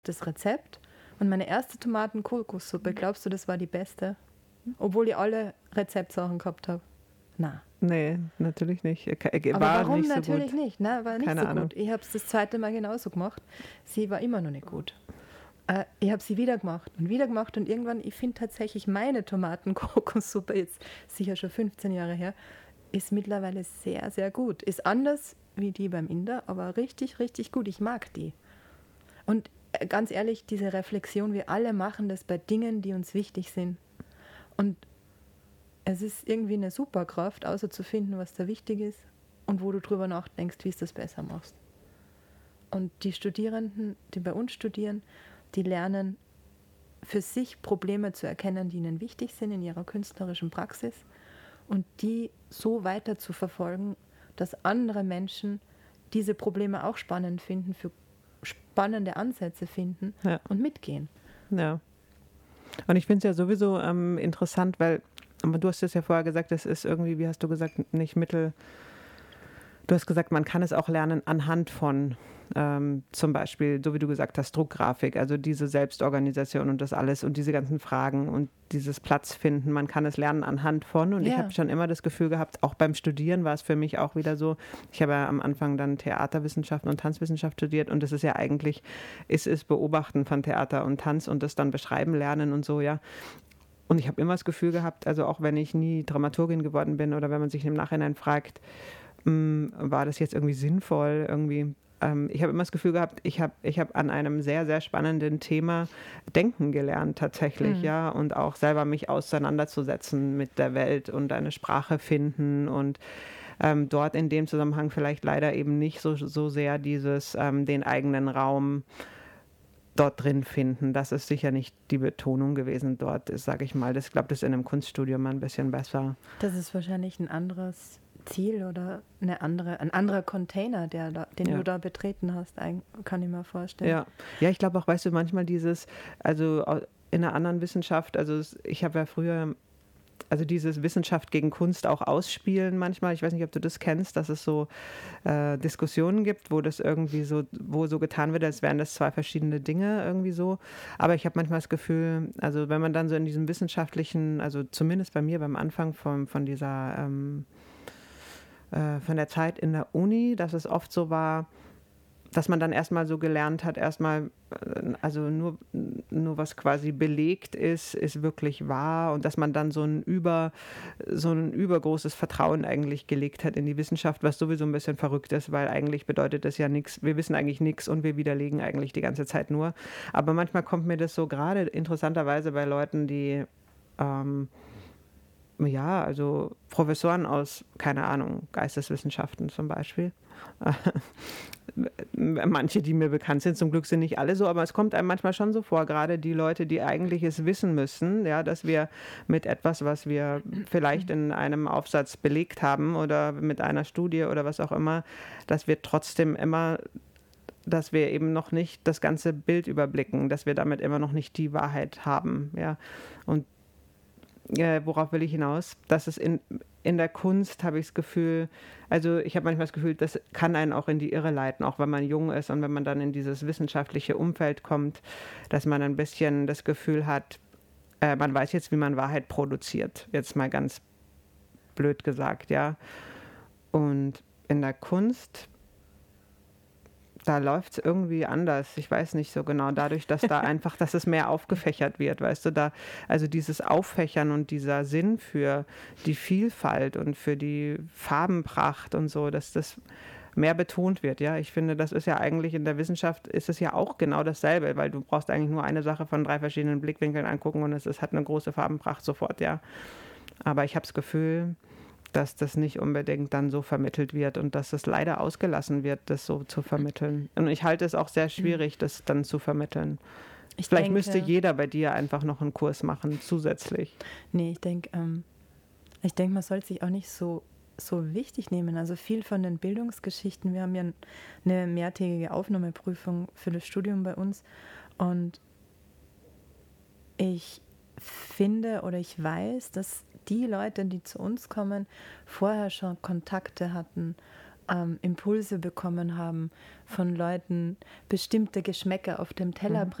das Rezept und meine erste Tomaten-Kokossuppe, glaubst du, das war die beste? Obwohl ich alle Rezeptsachen gehabt habe. Na. Nee, natürlich nicht. Aber War warum nicht so natürlich gut. nicht? Ne? War nicht Keine so Ahnung. gut. Ich habe es das zweite Mal genauso gemacht. Sie war immer noch nicht gut. Ich habe sie wieder gemacht und irgendwann, ich finde tatsächlich meine Tomaten-Kokossuppe, jetzt sicher schon 15 Jahre her, ist mittlerweile sehr, sehr gut. Ist anders wie die beim Inder, aber richtig, richtig gut. Ich mag die. Und ganz ehrlich, diese Reflexion, wir alle machen das bei Dingen, die uns wichtig sind. Und es ist irgendwie eine Superkraft, außer zu finden, was da wichtig ist und wo du drüber nachdenkst, wie du das besser machst. Und die Studierenden, die bei uns studieren, die lernen für sich Probleme zu erkennen, die ihnen wichtig sind in ihrer künstlerischen Praxis und die so weiter zu verfolgen, dass andere Menschen diese Probleme auch spannend finden, für spannende Ansätze finden und mitgehen. Ja. Und ich finde es ja sowieso interessant, weil du hast es ja vorher gesagt, es ist irgendwie, wie hast du gesagt, nicht Mittel. Du hast gesagt, man kann es auch lernen anhand von zum Beispiel, so wie du gesagt hast, Druckgrafik, also diese Selbstorganisation und das alles und diese ganzen Fragen und dieses Platzfinden. Man kann es lernen anhand von und ich habe schon immer das Gefühl gehabt, auch beim Studieren war es für mich auch wieder so, ich habe ja am Anfang dann Theaterwissenschaften und Tanzwissenschaft studiert und das ist ja eigentlich, ist Beobachten von Theater und Tanz und das dann beschreiben lernen und so, ja. Und ich habe immer das Gefühl gehabt, also auch wenn ich nie Dramaturgin geworden bin oder wenn man sich im Nachhinein fragt, war das jetzt irgendwie sinnvoll, irgendwie. Ich habe immer das Gefühl gehabt, ich hab an einem sehr, sehr spannenden Thema denken gelernt tatsächlich, ja, und auch selber mich auseinanderzusetzen mit der Welt und eine Sprache finden und dort in dem Zusammenhang vielleicht leider eben nicht so sehr dieses, den eigenen Raum dort drin finden. Das ist sicher nicht die Betonung gewesen dort, sage ich mal. Ich glaube, das ist in einem Kunststudium ein bisschen besser. Das ist wahrscheinlich ein anderes Ziel oder ein anderer Container, den du da betreten hast, kann ich mir vorstellen. Ja, ich glaube auch, weißt du, manchmal dieses, also in einer anderen Wissenschaft, also ich habe ja früher, also dieses Wissenschaft gegen Kunst auch ausspielen manchmal, ich weiß nicht, ob du das kennst, dass es so Diskussionen gibt, wo das irgendwie so, wo so getan wird, als wären das zwei verschiedene Dinge irgendwie so. Aber ich habe manchmal das Gefühl, also wenn man dann so in diesem wissenschaftlichen, also zumindest bei mir beim Anfang von dieser von der Zeit in der Uni, dass es oft so war, dass man dann erstmal so gelernt hat, also nur was quasi belegt ist wirklich wahr und dass man dann so ein übergroßes Vertrauen eigentlich gelegt hat in die Wissenschaft, was sowieso ein bisschen verrückt ist, weil eigentlich bedeutet das ja nichts, wir wissen eigentlich nichts und wir widerlegen eigentlich die ganze Zeit nur. Aber manchmal kommt mir das so gerade interessanterweise bei Leuten, die ja, also Professoren aus, keine Ahnung, Geisteswissenschaften zum Beispiel. Manche, die mir bekannt sind, zum Glück sind nicht alle so, aber es kommt einem manchmal schon so vor, gerade die Leute, die eigentlich es wissen müssen, ja, dass wir mit etwas, was wir vielleicht in einem Aufsatz belegt haben oder mit einer Studie oder was auch immer, dass wir trotzdem immer, dass wir eben noch nicht das ganze Bild überblicken, dass wir damit immer noch nicht die Wahrheit haben, ja. Und worauf will ich hinaus? Dass es in der Kunst, habe ich das Gefühl, also ich habe manchmal das Gefühl, das kann einen auch in die Irre leiten, auch wenn man jung ist und wenn man dann in dieses wissenschaftliche Umfeld kommt, dass man ein bisschen das Gefühl hat, man weiß jetzt, wie man Wahrheit produziert, jetzt mal ganz blöd gesagt, ja. Und in der Kunst, da läuft es irgendwie anders. Ich weiß nicht so genau. Dadurch, dass da einfach, dass es mehr aufgefächert wird, weißt du, also dieses Auffächern und dieser Sinn für die Vielfalt und für die Farbenpracht und so, dass das mehr betont wird, ja. Ich finde, das ist ja eigentlich in der Wissenschaft ist es ja auch genau dasselbe, weil du brauchst eigentlich nur eine Sache von 3 verschiedenen Blickwinkeln angucken und es hat eine große Farbenpracht sofort, ja. Aber ich habe das Gefühl, dass das nicht unbedingt dann so vermittelt wird und dass es leider ausgelassen wird, das so zu vermitteln. Und ich halte es auch sehr schwierig, das dann zu vermitteln. Vielleicht müsste jeder bei dir einfach noch einen Kurs machen, zusätzlich. Nee, ich denke, man sollte sich auch nicht so wichtig nehmen. Also viel von den Bildungsgeschichten, wir haben ja eine mehrtägige Aufnahmeprüfung für das Studium bei uns und ich finde oder ich weiß, dass die Leute, die zu uns kommen, vorher schon Kontakte hatten Impulse bekommen haben von Leuten, bestimmte Geschmäcker auf dem Teller